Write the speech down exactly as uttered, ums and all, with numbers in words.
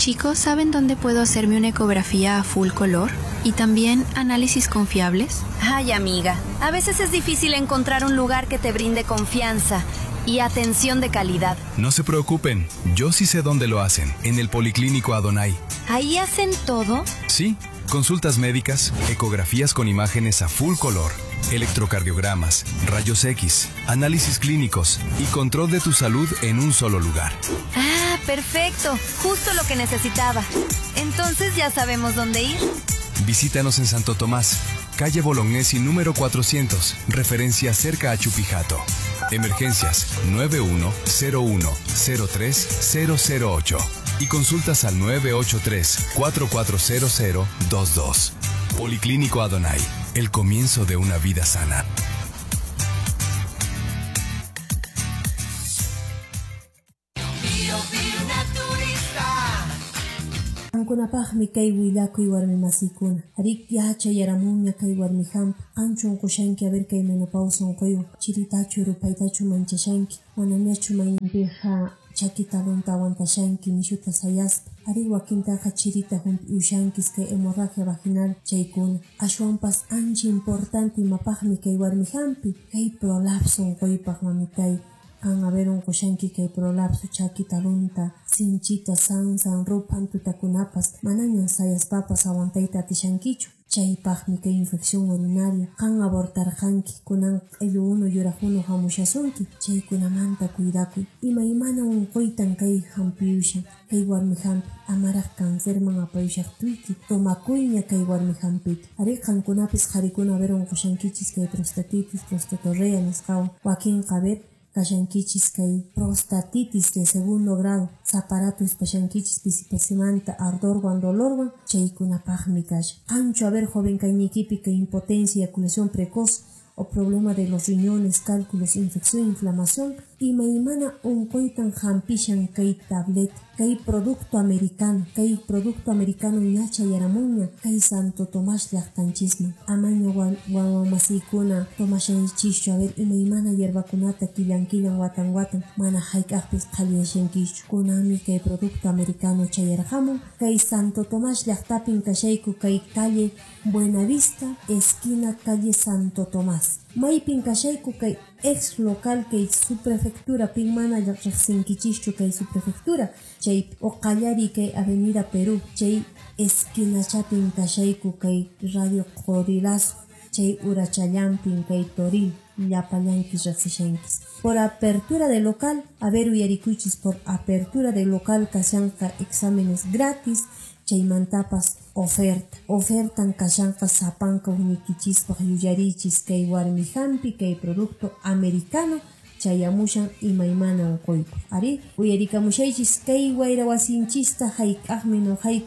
Chicos, ¿saben dónde puedo hacerme una ecografía a full color? ¿Y también análisis confiables? Ay, amiga, a veces es difícil encontrar un lugar que te brinde confianza y atención de calidad. No se preocupen, yo sí sé dónde lo hacen, en el Policlínico Adonai. ¿Ahí hacen todo? Sí, consultas médicas, ecografías con imágenes a full color, electrocardiogramas, rayos X, análisis clínicos y control de tu salud en un solo lugar. Ah, perfecto, justo lo que necesitaba. Entonces ya sabemos dónde ir. Visítanos en Santo Tomás, calle Bolognesi número cuatrocientos, referencia cerca a Chupijato. Emergencias nueve uno cero uno cero tres cero cero ocho y consultas al nueve ocho tres cuatro cuatro cero cero dos dos. Policlínico Adonai, el comienzo de una vida sana. Ankunapaqmi kay willakuy warmi masikuna. Arik yacha yaramuña kay warmi hampi. Qanchun qushanki a ver kay menopausa unquywan. Chiritachu rupaytachu manchashanki. Manañachu mayninpiqa chakitalunta aguantashanki nishuta sayaspa. Arik wakintaqa chirita humpi ushankis kay hemorragia vaginal chaykuna. Ashwanpas ancha importante imapaqmi kay warmi hampi. Kay prolapso unquypaq mamitay. Kan haberon qushanki kay prolapso chakitalunta, sinchita, sansan, rupan, tutakunapas, manañan sayaspapas aguantayta atishankichu. Chaypaqmi kay infección urinaria, kan abortarqanki, kunan q'illu unu yuraq unu hamushasunki, chaykunamanta cuidakuy. Imaymana unquytan kay hampiyushan, kay warmi hampi, amaraq cancerman apayushaqtuyki, tomakuyña kay warmi hampita. Ari qankunapis qharikuna haberon qushankichis kay prostatitis, prostatorrea nisqawan, wakinqa haber kashankichis kay prostatitis de segundo grado, zaparato espashankichis pisipasimanta, ardorwan, dolorwan, chaykunapaqmi kasha. Qanchu haber joven kaynikipi kay impotencia, eyaculación precoz o problema de los riñones, cálculos, infección, inflamación, imaymana unquytan hampishan kay tableta, kay producto americano, kay producto americano ñacha yaramuña, kay Santo Tomás llaqtanchisman. Amaña wawamasikuna tomashanchischu a ver imaymana yerbakunata killan killan watan watan, mana hayk'aqpis qhalliyashankischu. Kunami kay producto americano chayarqamun, kay Santo Tomás llaqtapin kashayku kay calle Buenavista, esquina calle Santo Tomás. Maypin kashayku kay ex local kay subprefectura pin mana riqsinkichischu kay subprefectura, chay oqallari kay avenida Perú, chay esquinachapin kashayku kay radio Corilazo, chay urachallampin kay Toril, llapallankis riqsishankis. Por apertura de local, haber uyarikuchis por apertura de local kashanqa exámenes gratis, chaymantapas oferta. Ofertan kashanqa sapanka unikichispaq yuyarichis kay warmi hampi kay producto americano chayamushan imaymana unquypaq. Ari uyarikamushaychis kay wayra wasinchista hayk'aqmi no hay